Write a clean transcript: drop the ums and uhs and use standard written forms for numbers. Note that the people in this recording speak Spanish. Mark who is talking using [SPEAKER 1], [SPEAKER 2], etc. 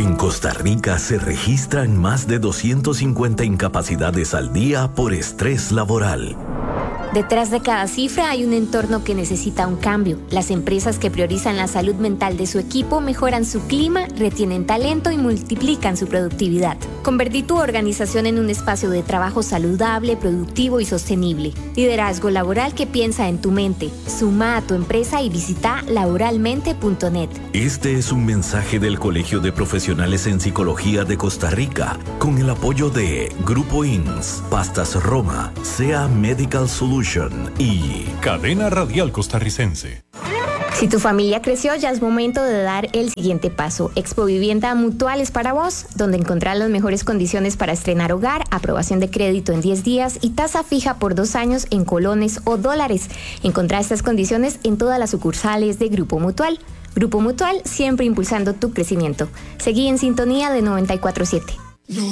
[SPEAKER 1] En Costa Rica se registran más de 250 incapacidades al día por estrés laboral.
[SPEAKER 2] Detrás de cada cifra hay un entorno que necesita un cambio. Las empresas que priorizan la salud mental de su equipo mejoran su clima, retienen talento y multiplican su productividad. Convertí tu organización en un espacio de trabajo saludable, productivo y sostenible. Liderazgo laboral que piensa en tu mente. Suma a tu empresa y visita laboralmente.net.
[SPEAKER 1] Este es un mensaje del Colegio de Profesionales en Psicología de Costa Rica, con el apoyo de Grupo INS, Pastas Roma, SEA Medical Solution y
[SPEAKER 3] Cadena Radial Costarricense.
[SPEAKER 2] Si tu familia creció, ya es momento de dar el siguiente paso. Expo Vivienda Mutual es para vos, donde encontrarás las mejores condiciones para estrenar hogar, aprobación de crédito en 10 días y tasa fija por 2 años en colones o dólares. Encontrá estas condiciones en todas las sucursales de Grupo Mutual. Grupo Mutual, siempre impulsando tu crecimiento. Seguí en sintonía de 94.7.